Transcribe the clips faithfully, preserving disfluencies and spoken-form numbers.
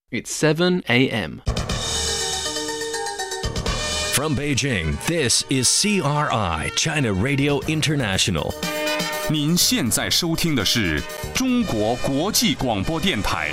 It's seven a.m. From Beijing, this is C R I, China Radio International. 您现在收听的是中国国际广播电台。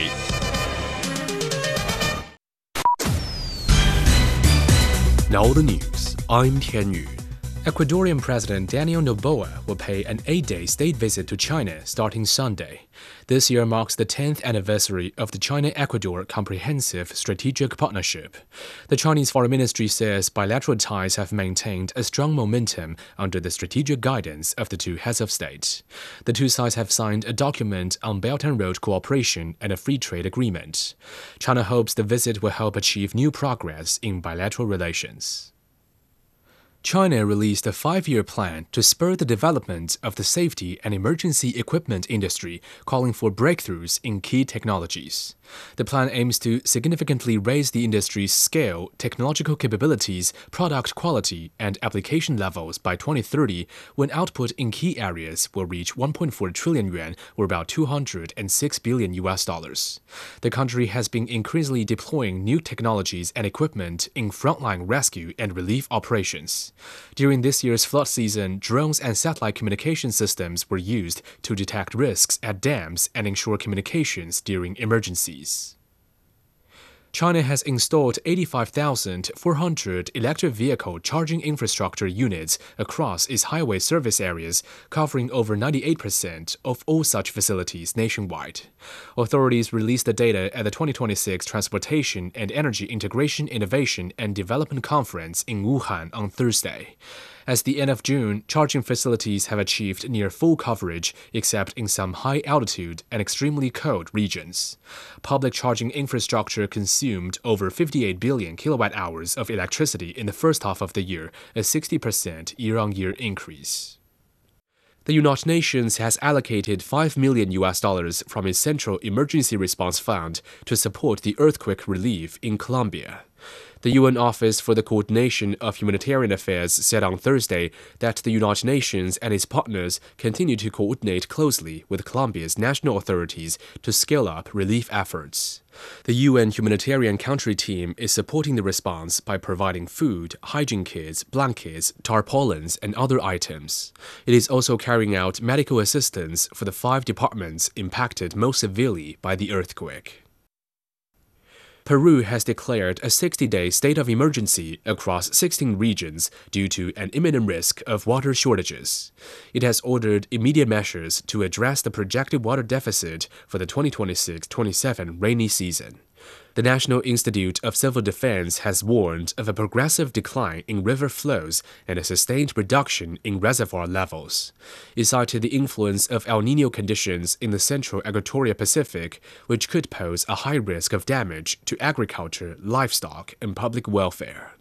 Now the news. I'm Tian Yu. Ecuadorian President Daniel Noboa will pay an eight-day state visit to China starting Sunday. This year marks the tenth anniversary of the China-Ecuador Comprehensive Strategic Partnership. The Chinese Foreign Ministry says bilateral ties have maintained a strong momentum under the strategic guidance of the two heads of state. The two sides have signed a document on Belt and Road cooperation and a free trade agreement. China hopes the visit will help achieve new progress in bilateral relations. China released a five-year plan to spur the development of the safety and emergency equipment industry, calling for breakthroughs in key technologies. The plan aims to significantly raise the industry's scale, technological capabilities, product quality, and application levels by twenty thirty, when output in key areas will reach one point four trillion yuan, or about two hundred six billion U S dollars. The country has been increasingly deploying new technologies and equipment in frontline rescue and relief operations. During this year's flood season, drones and satellite communication systems were used to detect risks at dams and ensure communications during emergencies. China has installed eighty-five thousand four hundred electric vehicle charging infrastructure units across its highway service areas, covering over ninety-eight percent of all such facilities nationwide. Authorities released the data at the twenty twenty-six Transportation and Energy Integration Innovation and Development Conference in Wuhan on Thursday. As the end of June, charging facilities have achieved near full coverage, except in some high-altitude and extremely cold regions. Public charging infrastructure consumed over fifty-eight billion kilowatt-hours of electricity in the first half of the year, a sixty percent year-on-year increase. The United Nations has allocated five million U S dollars from its Central Emergency Response Fund to support the earthquake relief in Colombia. The U N Office for the Coordination of Humanitarian Affairs said on Thursday that the United Nations and its partners continue to coordinate closely with Colombia's national authorities to scale up relief efforts. The U N Humanitarian Country Team is supporting the response by providing food, hygiene kits, blankets, tarpaulins, and other items. It is also carrying out medical assistance for the five departments impacted most severely by the earthquake. Peru has declared a sixty-day state of emergency across sixteen regions due to an imminent risk of water shortages. It has ordered immediate measures to address the projected water deficit for the twenty twenty-six twenty-seven rainy season. The National Institute of Civil Defense has warned of a progressive decline in river flows and a sustained reduction in reservoir levels. It cited the influence of El Niño conditions in the central Equatorial Pacific, which could pose a high risk of damage to agriculture, livestock, and public welfare.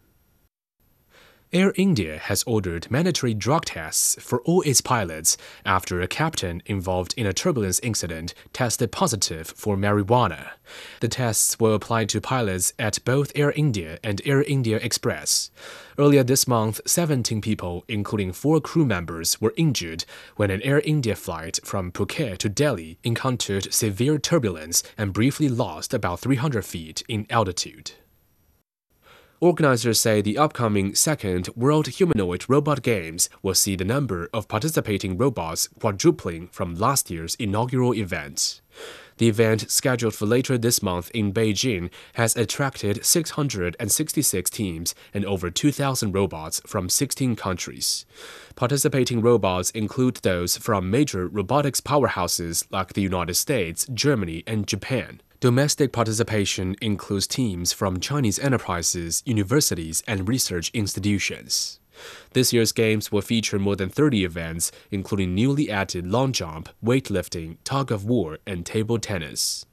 Air India has ordered mandatory drug tests for all its pilots after a captain involved in a turbulence incident tested positive for marijuana. The tests were applied to pilots at both Air India and Air India Express. Earlier this month, seventeen people, including four crew members, were injured when an Air India flight from Phuket to Delhi encountered severe turbulence and briefly lost about three hundred feet in altitude. Organizers say the upcoming second World Humanoid Robot Games will see the number of participating robots quadrupling from last year's inaugural event. The event, scheduled for later this month in Beijing, has attracted six hundred sixty-six teams and over two thousand robots from sixteen countries. Participating robots include those from major robotics powerhouses like the United States, Germany, and Japan. Domestic participation includes teams from Chinese enterprises, universities, and research institutions. This year's games will feature more than thirty events, including newly added long jump, weightlifting, tug of war, and table tennis.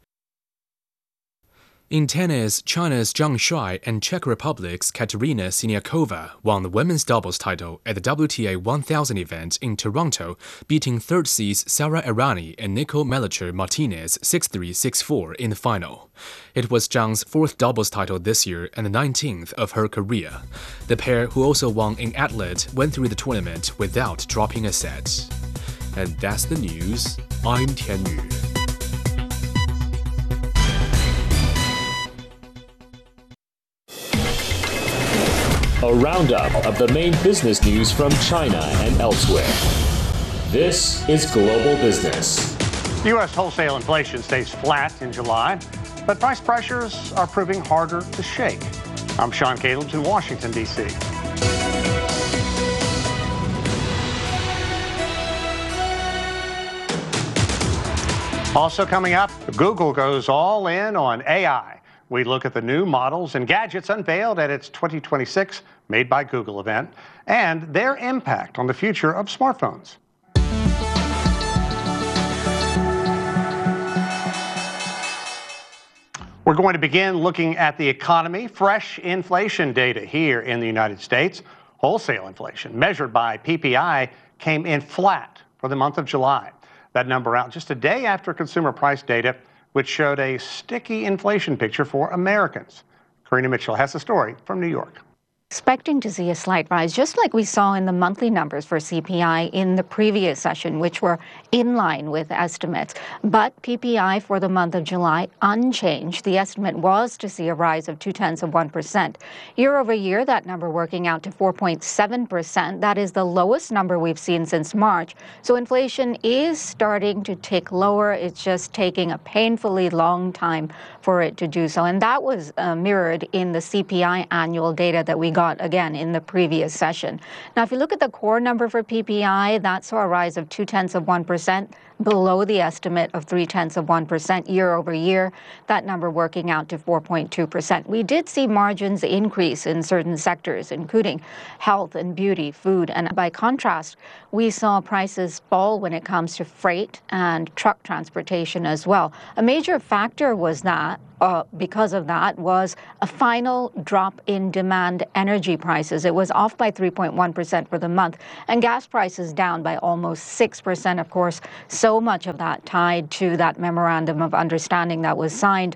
In tennis, China's Zhang Shuai and Czech Republic's Katerina Siniakova won the women's doubles title at the W T A one thousand event in Toronto, beating third seeds Sara Errani and Nicole Melchior Martinez six three six four in the final. It was Zhang's fourth doubles title this year and the nineteenth of her career. The pair, who also won in athlete, went through the tournament without dropping a set. And that's the news. I'm Tian Yu. a roundup of the main business news from China and elsewhere. This is Global Business. U S wholesale inflation stays flat in July, but price pressures are proving harder to shake. I'm Sean Calebs in Washington, D C Also coming up, Google goes all in on A I. We look at the new models and gadgets unveiled at its twenty twenty-six Made by Google event and their impact on the future of smartphones. We're going to begin looking at the economy. Fresh inflation data here in the United States. Wholesale inflation, measured by P P I, came in flat for the month of July. That number out just a day after consumer price data, which showed a sticky inflation picture for Americans. Karina Mitchell has the story from New York. Expecting to see a slight rise, just like we saw in the monthly numbers for C P I in the previous session, which were in line with estimates. But P P I for the month of July unchanged. The estimate was to see a rise of two tenths of one percent. Year over year, that number working out to four point seven percent. That is the lowest number we've seen since March. So inflation is starting to tick lower. It's just taking a painfully long time for it to do so. And that was uh, mirrored in the C P I annual data that we got again in the previous session. Now, if you look at the core number for P P I, that saw a rise of two tenths of one percent, below the estimate of three tenths of one percent year over year. That number working out to four point two percent. We did see margins increase in certain sectors, including health and beauty, food, and by contrast, we saw prices fall when it comes to freight and truck transportation as well. A major factor was that Uh, because of that was a final drop in demand energy prices. It was off by three point one percent for the month, and gas prices down by almost six percent. Of course, so much of that tied to that memorandum of understanding that was signed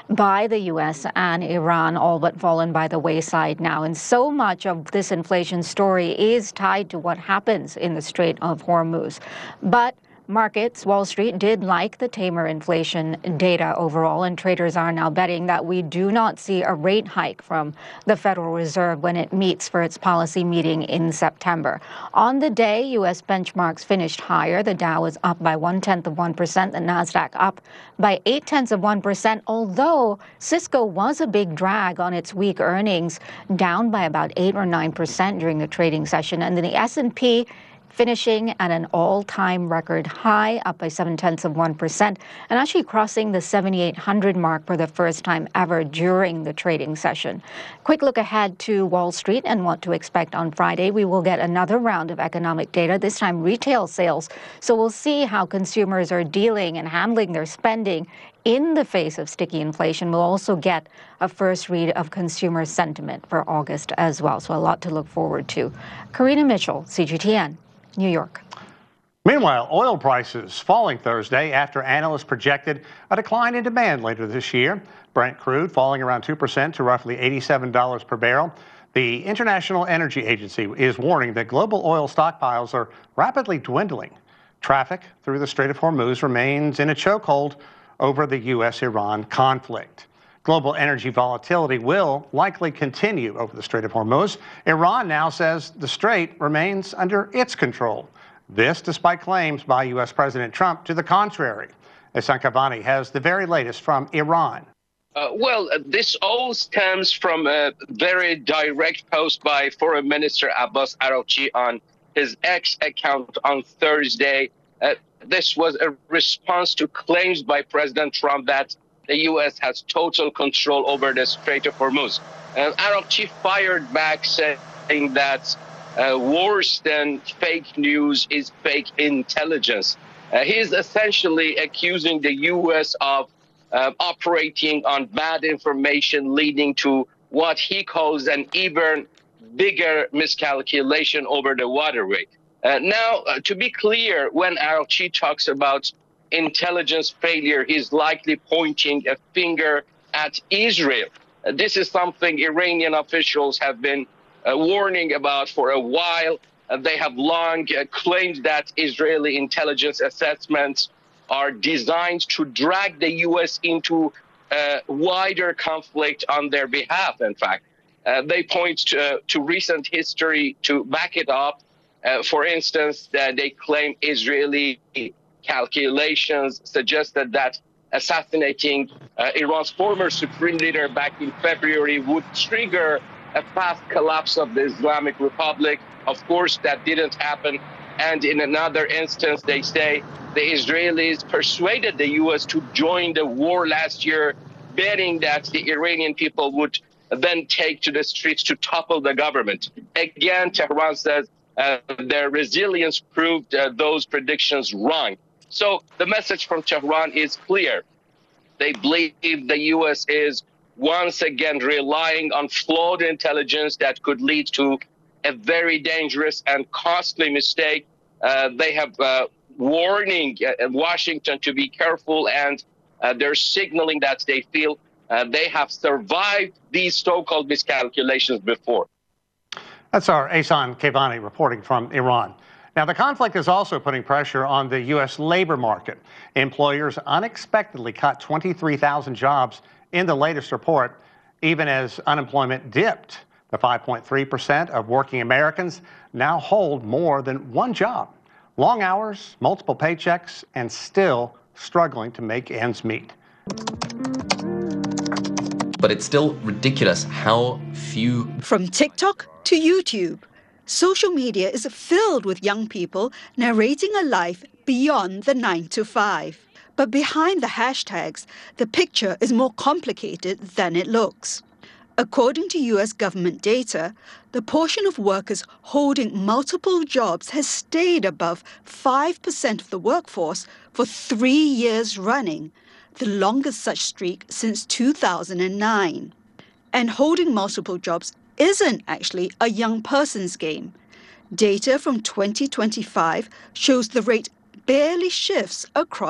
by the U S and Iran, all but fallen by the wayside now. And so much of this inflation story is tied to what happens in the Strait of Hormuz. But markets, Wall Street, did like the tamer inflation data overall, and traders are now betting that we do not see a rate hike from the Federal Reserve when it meets for its policy meeting in September. On the day, U S benchmarks finished higher. The Dow was up by one-tenth of one percent, the NASDAQ up by eight-tenths of one percent, although Cisco was a big drag on its weak earnings, down by about eight or nine percent during the trading session. And then the S and P finishing at an all-time record high, up by seven-tenths of one percent, and actually crossing the seventy-eight hundred mark for the first time ever during the trading session. Quick look ahead to Wall Street and what to expect on Friday. We will get another round of economic data, this time retail sales. So we'll see how consumers are dealing and handling their spending in the face of sticky inflation. We'll also get a first read of consumer sentiment for August as well. So a lot to look forward to. Karina Mitchell, C G T N, New York. Meanwhile, oil prices falling Thursday after analysts projected a decline in demand later this year. Brent crude falling around two percent to roughly eighty-seven dollars per barrel. The International Energy Agency is warning that global oil stockpiles are rapidly dwindling. Traffic through the Strait of Hormuz remains in a chokehold over the U S Iran conflict. Global energy volatility will likely continue over the Strait of Hormuz. Iran now says the strait remains under its control. This despite claims by U S President Trump to the contrary. Ehsan Kavani has the very latest from Iran. Uh, well, uh, this all stems from a very direct post by Foreign Minister Abbas Araghchi on his X account on Thursday. Uh, this was a response to claims by President Trump that the U S has total control over the Strait of Hormuz. And Araghchi fired back saying that uh, worse than fake news is fake intelligence. Uh, he is essentially accusing the U S of uh, operating on bad information, leading to what he calls an even bigger miscalculation over the waterway. Uh, now, uh, to be clear, when Araghchi talks about intelligence failure, he's likely pointing a finger at Israel. Uh, this is something Iranian officials have been uh, warning about for a while. Uh, they have long uh, claimed that Israeli intelligence assessments are designed to drag the U S into a wider conflict on their behalf, in fact. Uh, they point to, uh, to recent history to back it up. Uh, for instance, uh, they claim Israeli calculations suggested that assassinating uh, Iran's former supreme leader back in February would trigger a fast collapse of the Islamic Republic. Of course, that didn't happen. And in another instance, they say the Israelis persuaded the U S to join the war last year, betting that the Iranian people would then take to the streets to topple the government. Again, Tehran says uh, their resilience proved uh, those predictions wrong. So the message from Tehran is clear. They believe the U S is once again relying on flawed intelligence that could lead to a very dangerous and costly mistake. Uh, they have uh, warning uh, Washington to be careful, and uh, they're signaling that they feel uh, they have survived these so-called miscalculations before. That's our Ehsan Kevani reporting from Iran. Now, the conflict is also putting pressure on the U S labor market. Employers unexpectedly cut twenty-three thousand jobs in the latest report, even as unemployment dipped. The five point three percent of working Americans now hold more than one job. Long hours, multiple paychecks, and still struggling to make ends meet. But it's still ridiculous how few... From TikTok to YouTube, social media is filled with young people narrating a life beyond the nine to five. But behind the hashtags, the picture is more complicated than it looks. According to U S government data, the portion of workers holding multiple jobs has stayed above five percent of the workforce for three years running, the longest such streak since two thousand nine. And holding multiple jobs isn't actually a young person's game. Data from twenty twenty-five shows the rate barely shifts across